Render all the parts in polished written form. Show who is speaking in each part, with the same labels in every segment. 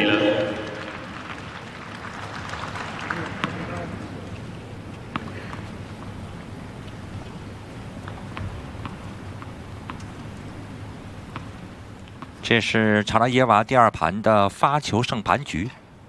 Speaker 1: 题了。
Speaker 2: 这是查拉耶娃第2盘的发球胜盘局。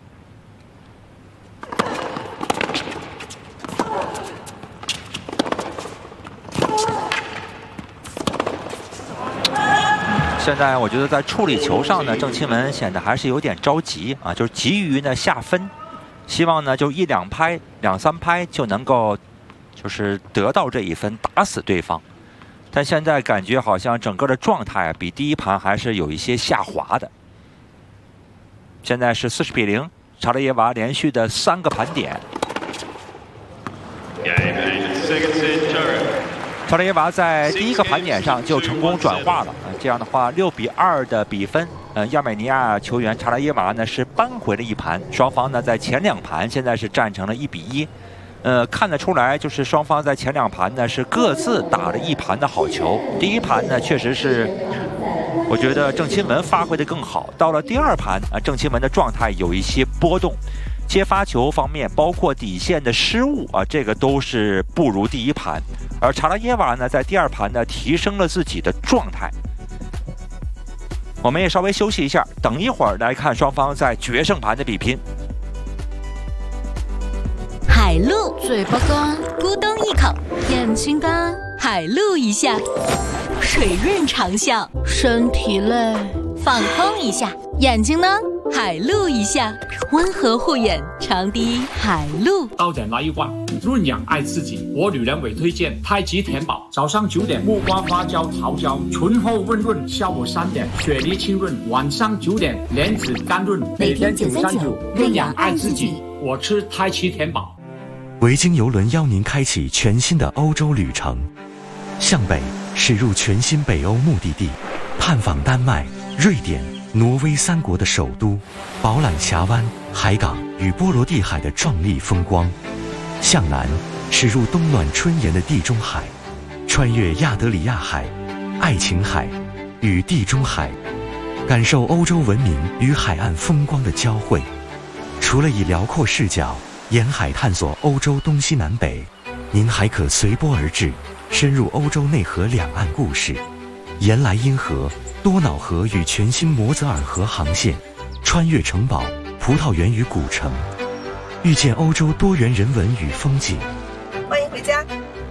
Speaker 2: 现在我觉得在处理球上呢，郑钦文显得还是有点着急啊，就是急于呢下分，希望呢就1、2拍、2、3拍就能够就是得到这一分，打死对方。但现在感觉好像整个的状态比第1盘还是有一些下滑的。现在是40比0，查拉耶娃连续的3个盘点。查拉耶娃在第1个盘点上就成功转化了，这样的话6比2的比分，亚美尼亚球员查拉耶娃呢是扳回了1盘，双方呢在前2盘现在是战成了1比1。看得出来，就是双方在前2盘呢是各自打了1盘的好球。第1盘呢确实是，我觉得郑钦文发挥的更好。到了第2盘郑钦文的状态有一些波动，接发球方面，包括底线的失误这个都是不如第1盘。而查拉耶娃呢，在第2盘呢提升了自己的状态。我们也稍微休息一下，等一会儿来看双方在决胜盘的比拼。
Speaker 3: 海陆，嘴巴干，咕咚一口；眼睛干，海陆一下；水润长效，身体累，放空一下；眼睛呢，海陆一下，温和护眼，长滴海陆。
Speaker 4: 到点来一罐，润养爱自己。我女人委推荐太极田宝，早上9点木瓜花椒桃胶，醇厚温润；下午3点雪梨清润，晚上9点莲子甘润。
Speaker 3: 每天939，润养爱自己。
Speaker 4: 我吃太极田宝。
Speaker 5: 维京邮轮邀您开启全新的欧洲旅程，向北驶入全新北欧目的地，探访丹麦、瑞典、挪威3国的首都，饱览峡湾、海港与波罗的海的壮丽风光；向南驶入冬暖春炎的地中海，穿越亚得里亚海、爱琴海与地中海，感受欧洲文明与海岸风光的交汇。除了以辽阔视角沿海探索欧洲东西南北，您还可随波而至，深入欧洲内河两岸故事，沿莱茵河、多瑙河与全新摩泽尔河航线，穿越城堡、葡萄园与古城，遇见欧洲多元人文与风景。